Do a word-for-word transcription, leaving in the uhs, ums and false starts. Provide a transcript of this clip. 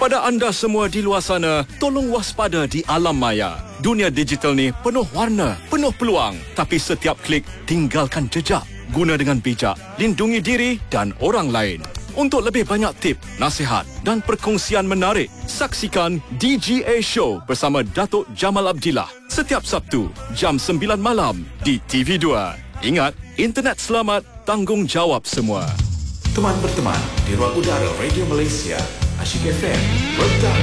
Kepada anda semua di luar sana, tolong waspada di alam maya. Dunia digital ni penuh warna, penuh peluang. Tapi setiap klik, tinggalkan jejak. Guna dengan bijak, lindungi diri dan orang lain. Untuk lebih banyak tip, nasihat dan perkongsian menarik, saksikan D G A Show bersama Datuk Jamal Abdillah setiap Sabtu jam sembilan malam di T V dua. Ingat, internet selamat, tanggungjawab semua. Teman berteman di ruang udara Radio Malaysia, Asyik F M, berita